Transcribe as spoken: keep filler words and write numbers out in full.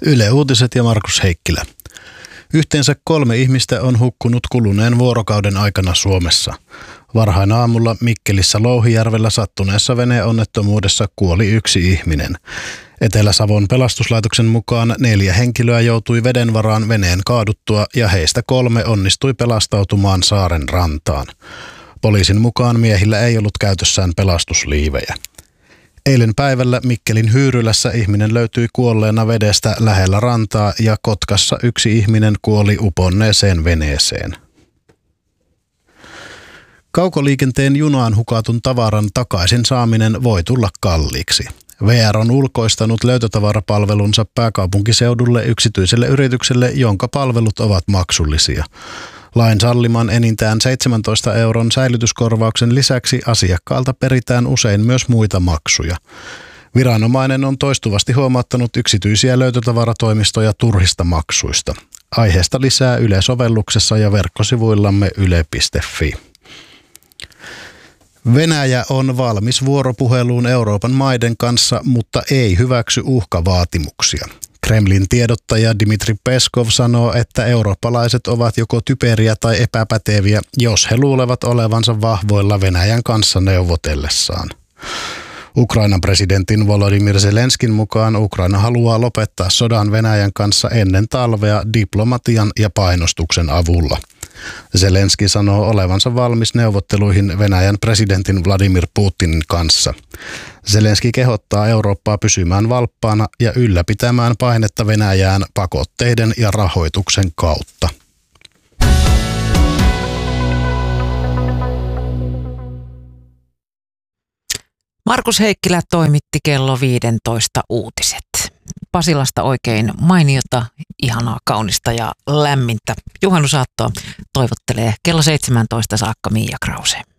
Yle Uutiset ja Markus Heikkilä. Yhteensä kolme ihmistä on hukkunut kuluneen vuorokauden aikana Suomessa. Varhain aamulla Mikkelissä Louhijärvellä sattuneessa veneonnettomuudessa kuoli yksi ihminen. Etelä-Savon pelastuslaitoksen mukaan neljä henkilöä joutui veden varaan veneen kaaduttua ja heistä kolme onnistui pelastautumaan saaren rantaan. Poliisin mukaan miehillä ei ollut käytössään pelastusliivejä. Eilen päivällä Mikkelin Hyyrylässä ihminen löytyi kuolleena vedestä lähellä rantaa ja Kotkassa yksi ihminen kuoli uponneeseen veneeseen. Kaukoliikenteen junaan hukatun tavaran takaisin saaminen voi tulla kalliiksi. V R on ulkoistanut löytötavarapalvelunsa pääkaupunkiseudulle yksityiselle yritykselle, jonka palvelut ovat maksullisia. Lain salliman enintään seitsemäntoista euron säilytyskorvauksen lisäksi asiakkaalta peritään usein myös muita maksuja. Viranomainen on toistuvasti huomauttanut yksityisiä löytötavaratoimistoja turhista maksuista. Aiheesta lisää Yle-sovelluksessa ja verkkosivuillamme yle piste fi. Venäjä on valmis vuoropuheluun Euroopan maiden kanssa, mutta ei hyväksy uhkavaatimuksia. Kremlin tiedottaja Dmitri Peskov sanoo, että eurooppalaiset ovat joko typeriä tai epäpäteviä, jos he luulevat olevansa vahvoilla Venäjän kanssa neuvotellessaan. Ukrainan presidentin Volodymyr Zelenskin mukaan Ukraina haluaa lopettaa sodan Venäjän kanssa ennen talvea diplomatian ja painostuksen avulla. Zelenski sanoo olevansa valmis neuvotteluihin Venäjän presidentin Vladimir Putinin kanssa. Zelenski kehottaa Eurooppaa pysymään valppaana ja ylläpitämään painetta Venäjään pakotteiden ja rahoituksen kautta. Markus Heikkilä toimitti kello viisitoista uutiset. Pasilasta oikein mainiota, ihanaa, kaunista ja lämmintä juhannusaattoa toivottelee kello seitsemäntoista saakka Miia Krause.